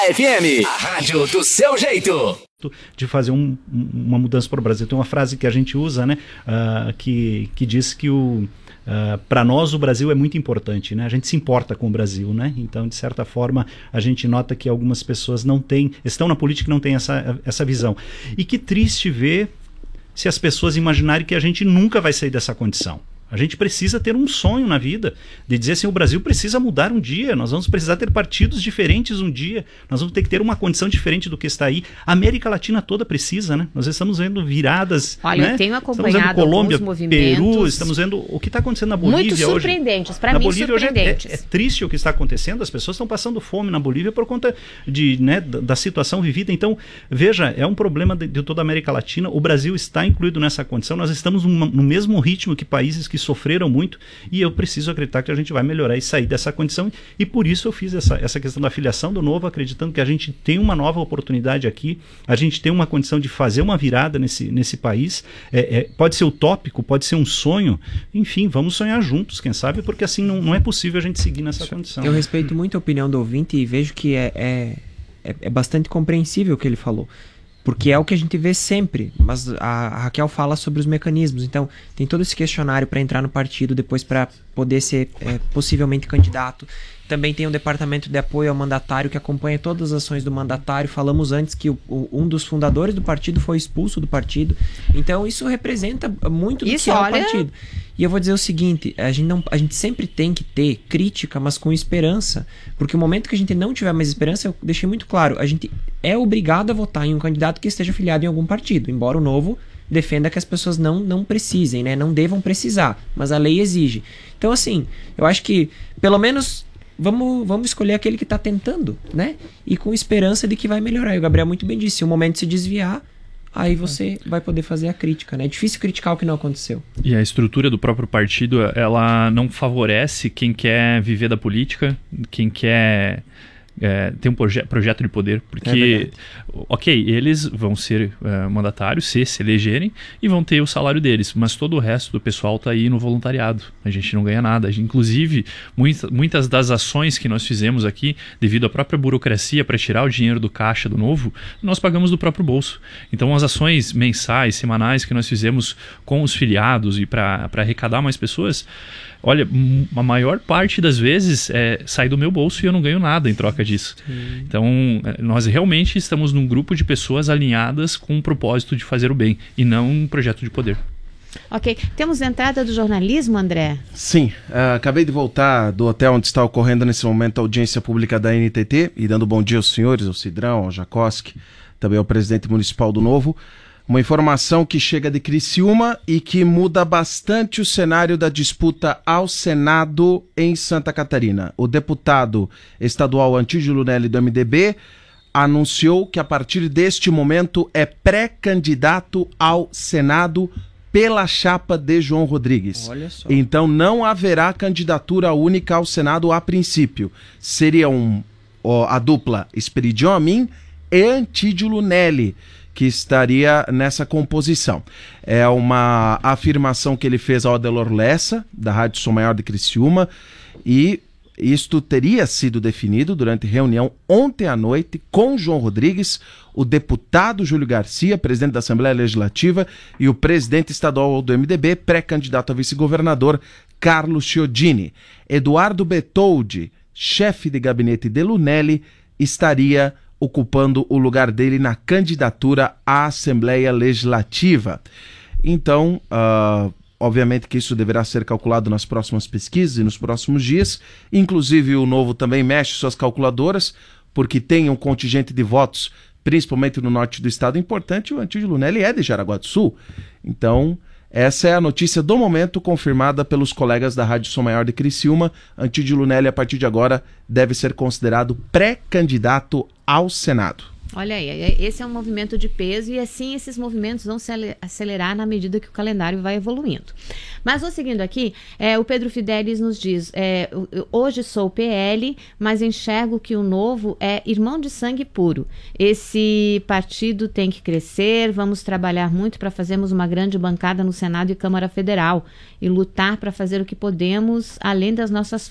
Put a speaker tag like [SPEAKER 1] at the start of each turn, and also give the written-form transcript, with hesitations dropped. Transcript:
[SPEAKER 1] FM, a rádio do seu jeito.
[SPEAKER 2] De fazer uma mudança para o Brasil. Tem uma frase que a gente usa, né, que diz que para nós o Brasil é muito importante, né? A gente se importa com o Brasil, né? Então, de certa forma, a gente nota que algumas pessoas estão na política e não têm essa visão. E que triste ver se as pessoas imaginarem que a gente nunca vai sair dessa condição. A gente precisa ter um sonho na vida, de dizer assim, o Brasil precisa mudar um dia, nós vamos precisar ter partidos diferentes um dia, nós vamos ter que ter uma condição diferente do que está aí. A América Latina toda precisa, né? Nós estamos vendo viradas,
[SPEAKER 3] olha,
[SPEAKER 2] né?
[SPEAKER 3] eu tenho acompanhado
[SPEAKER 2] estamos vendo Colômbia,
[SPEAKER 3] alguns movimentos,
[SPEAKER 2] Peru, estamos vendo o que está acontecendo na Bolívia
[SPEAKER 3] muito surpreendentes, para mim
[SPEAKER 2] Bolívia
[SPEAKER 3] surpreendentes.
[SPEAKER 2] Hoje é triste o que está acontecendo, as pessoas estão passando fome na Bolívia por conta da situação vivida. Então, veja, é um problema de toda a América Latina, o Brasil está incluído nessa condição, nós estamos no mesmo ritmo que países que sofreram muito, e eu preciso acreditar que a gente vai melhorar e sair dessa condição, e por isso eu fiz essa questão da filiação do Novo, acreditando que a gente tem uma nova oportunidade aqui, a gente tem uma condição de fazer uma virada nesse país, pode ser utópico, pode ser um sonho, enfim, vamos sonhar juntos, quem sabe, porque assim não é possível a gente seguir nessa condição.
[SPEAKER 4] Eu respeito muito a opinião do ouvinte e vejo que é bastante compreensível o que ele falou. Porque é o que a gente vê sempre, mas a Raquel fala sobre os mecanismos, então tem todo esse questionário para entrar no partido, depois para poder ser possivelmente candidato. Também tem um departamento de apoio ao mandatário que acompanha todas as ações do mandatário. Falamos antes que um dos fundadores do partido foi expulso do partido, então isso representa muito do que é o partido. E eu vou dizer o seguinte, a gente sempre tem que ter crítica, mas com esperança, porque o momento que a gente não tiver mais esperança, eu deixei muito claro, a gente é obrigado a votar em um candidato que esteja afiliado em algum partido, embora o Novo defenda que as pessoas não precisem, né? Não devam precisar, mas a lei exige. Então, assim, eu acho que, pelo menos, vamos escolher aquele que está tentando, né? E com esperança de que vai melhorar. E o Gabriel muito bem disse, se o momento se desviar, aí você vai poder fazer a crítica, né? É difícil criticar o que não aconteceu.
[SPEAKER 5] E a estrutura do próprio partido, ela não favorece quem quer viver da política, quem quer ter um projeto de poder, porque, ok, eles vão ser mandatários, se elegerem, e vão ter o salário deles, mas todo o resto do pessoal está aí no voluntariado, a gente não ganha nada, inclusive muitas das ações que nós fizemos aqui, devido à própria burocracia para tirar o dinheiro do caixa do Novo, nós pagamos do próprio bolso. Então as ações mensais, semanais que nós fizemos com os filiados e para arrecadar mais pessoas, olha, a maior parte das vezes sai do meu bolso e eu não ganho nada em troca disso. Sim. Então, nós realmente estamos num grupo de pessoas alinhadas com o propósito de fazer o bem e não um projeto de poder.
[SPEAKER 3] Ok. Temos entrada do jornalismo, André?
[SPEAKER 6] Sim. Acabei de voltar do hotel onde está ocorrendo nesse momento a audiência pública da NTT e dando bom dia aos senhores, ao Cidrão, ao Jacoski, também ao presidente municipal do Novo. Uma informação que chega de Criciúma e que muda bastante o cenário da disputa ao Senado em Santa Catarina. O deputado estadual Antídio Lunelli do MDB anunciou que a partir deste momento é pré-candidato ao Senado pela chapa de João Rodrigues.
[SPEAKER 4] Olha só.
[SPEAKER 6] Então não haverá candidatura única ao Senado a princípio. Seria a dupla Esperidion Amin e Antídio Lunelli que estaria nessa composição. É uma afirmação que ele fez ao Adelor Lessa, da Rádio Som Maior de Criciúma, e isto teria sido definido durante reunião ontem à noite com João Rodrigues, o deputado Júlio Garcia, presidente da Assembleia Legislativa, e o presidente estadual do MDB, pré-candidato a vice-governador, Carlos Chiodini. Eduardo Betoldi, chefe de gabinete de Lunelli, estaria ocupando o lugar dele na candidatura à Assembleia Legislativa. Então, obviamente que isso deverá ser calculado nas próximas pesquisas e nos próximos dias. Inclusive, o Novo também mexe suas calculadoras, porque tem um contingente de votos, principalmente no norte do estado, importante. O Antídio Lunelli é de Jaraguá do Sul. Então, essa é a notícia do momento, confirmada pelos colegas da Rádio Som Maior de Criciúma. Antídio Lunelli, a partir de agora, deve ser considerado pré-candidato ao Senado.
[SPEAKER 3] Olha aí, esse é um movimento de peso e assim esses movimentos vão se acelerar na medida que o calendário vai evoluindo. Mas vou seguindo aqui, o Pedro Fidelis nos diz, hoje sou PL, mas enxergo que o Novo é irmão de sangue puro. Esse partido tem que crescer, vamos trabalhar muito para fazermos uma grande bancada no Senado e Câmara Federal e lutar para fazer o que podemos, além das nossas